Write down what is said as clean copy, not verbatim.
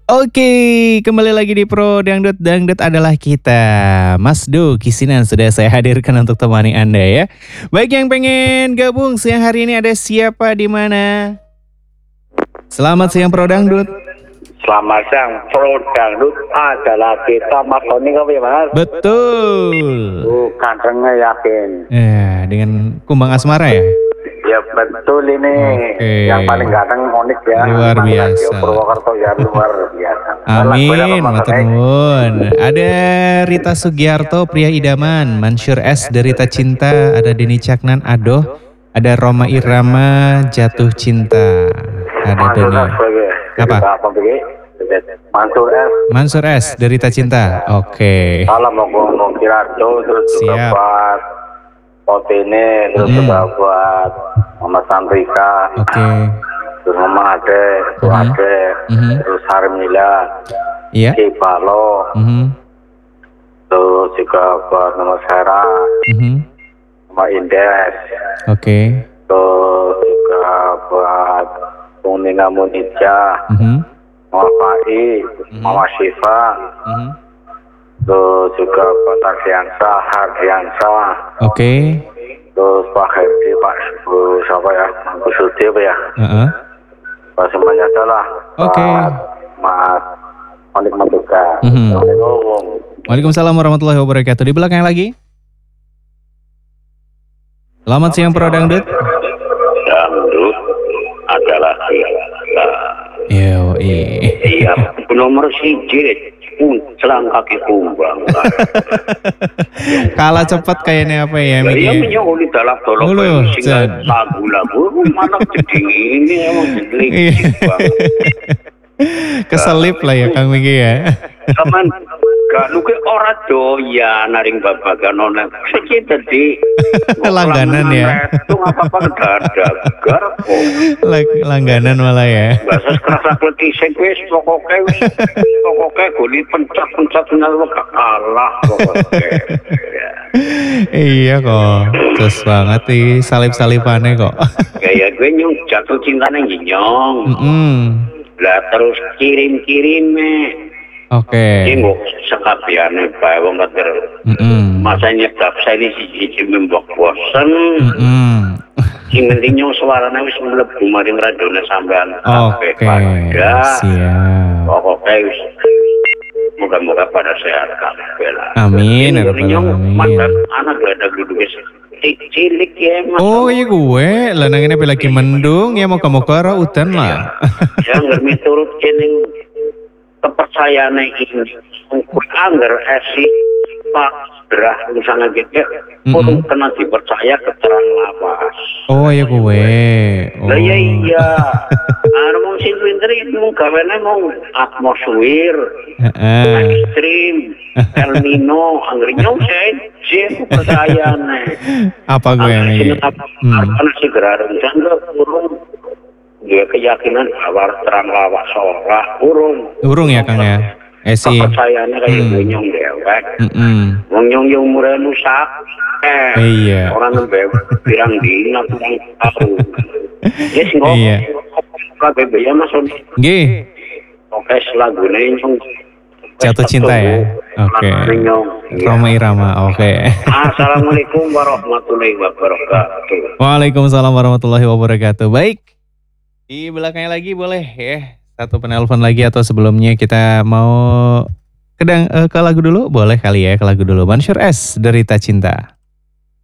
Oke, kembali lagi di Pro Dangdut. Dangdut adalah kita. Mas Do Kisinan sudah saya hadirkan untuk temani Anda ya. Baik yang pengen gabung siang hari ini ada siapa di mana? Selamat siang Pro Dangdut. Selamat siang, Pro Dangdut adalah kita Mas Tony kok ya Mas? Betul. Kantengnya yakin. Ya, dengan kumbang asmara ya? Ya betul ini. Oke. Yang paling ganteng unik ya. Luar biasa. Purwokerto ya luar biasa. Amin, matur nuwun. Ada Rita Sugiarto, pria idaman, Mansur S, Derita Cinta, ada Denny Caknan, Adoh, ada Roma Irama, Jatuh Cinta, ada Denny. Apa? Mansur S. Mansur S, Derita Cinta. Oke. Salam mau Kirardo, terus juga buat Potene, terus juga buat Mama Sandrika. Oke. Terus Mama Ade, terus Harmila, Iya. Cipalo, terus juga buat Mama Sarah, Mama Indes, Oke. terus juga buat Nina Munija, Mama Fai, Mama Syifa, terus juga buat Ardiansa, Hardiansa, Oke. terus Pak Herdi, Pak siapa ya, Bu Sudi apa ya? Semuanya adalah Oke. Mas Monik Mantuka. Waalaikumsalam warahmatullahi wabarakatuh. Di belakang lagi. Selamat siang Pro Dangdut. Dangdut adalah kita. Iya, nomor siji selang kaki kumbang. Kalah cepat kayaknya apa ya? Iya menyong di dalam tolong sehingga lagu-lagu mana jadi ini emang jadi keselip lah ya Kang Miki ya. Kaman gak nuke ora doyan naring babagan online. Siki tadi langganan ya. Itu apa-apa dagar kok. Langganan malah ya. Bahasa kerasa kletisek wis pokoke goli pencet-pencet nang gak kalah pokoke. Iya kok. Terus banget sih salip-salipannya kok. Kayak gue nyong jatuh cinta nang nyong. Lah terus kirim-kirim Oke. Ini kok sekabiane bae wong kader. Masanya saya ini siji mbok bosen. Sing penting nyong suarane wis mlebu maring radone sampean. Oke. Siap. Pokoke wis moga-moga pada sehat kabeh lah. Amin. Mantan anak ada duduk cilik ya mas. Oh iya gue lah nang ini lagi mendung ya moga-moga ora udan lah. Ya nggak miturut kening kepercayaan ini anggar esi pak derah misalnya gitu kurang kena dipercaya keterangan lapas. Oh iya gue. Lah iya armong sing pinter itu gawane mau atmosfer ekstrim El Nino anggrinya saya percayane apa gue yang ini karena segera rencana kurung dia keyakinan bahwa terang lawak seorang urung ya Kang ya esi kepercayaannya kayak nyong dewek nyong umurnya nusak iya orang nembek pirang dina kurang tahu ya sih kok ya mas nggih oke selagune nyong Jatuh Cinta ya oke Roma Irama oke. Assalamualaikum warahmatullahi wabarakatuh. Waalaikumsalam warahmatullahi wabarakatuh. Baik, di belakangnya lagi boleh ya satu penelpon lagi atau sebelumnya kita mau ke lagu dulu boleh kali ya ke lagu dulu. Mansur S, Derita Cinta.